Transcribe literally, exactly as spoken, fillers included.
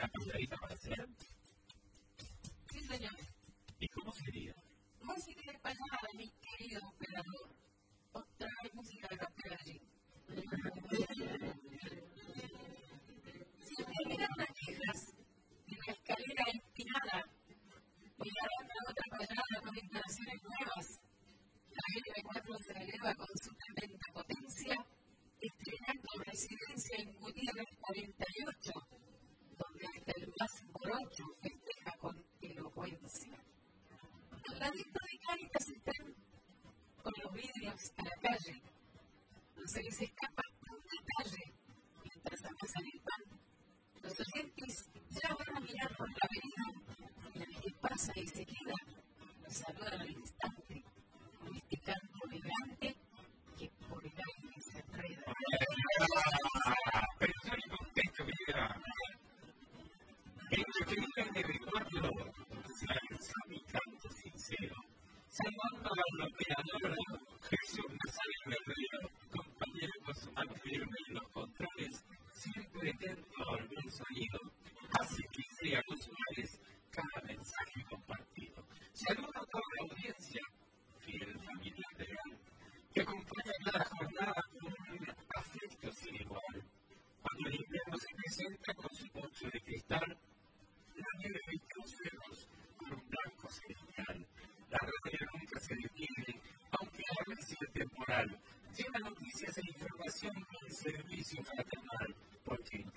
una pasadita para hacer? Sí, señor. ¿Y cómo sería? Música de payada, mi querido operador. Otra vez música de rapero allí. Si usted mira unas quejas de la escalera empinada, y la otra otra payada con instalaciones nuevas, la L cuatro se eleva con su tremenda potencia, estrenando residencia en Gutiérrez cuarenta y ocho, donde hasta el más morocho festeja con elocuencia. Al ladito de Cáritas están con los vidrios a la calle. No se les escapa un detalle mientras amasan el pan. Los oyentes ya van mirando la avenida y el que pasa y se queda los saludan al instante con este canto elegante que por el aire se enreda. Pero soy contento, mira. En lo que vive mi recuerdo se alza mi canto sincero. Salvando a la operadora, Jesús Nazario Guerrero, compañero con su mano firme en los controles, siempre atento al buen sonido, hace que sean usuales cada mensaje compartido. Saludo a toda la audiencia, fiel familia real, que acompaña cada jornada con un afecto sin igual. Cuando el invierno se presenta con su poncho de cristal, la nieve viste los cerros con un blanco celestial. La radio nunca se detiene, aunque ahora sea temporal. Lleva noticias e información con servicio fraternal, porque en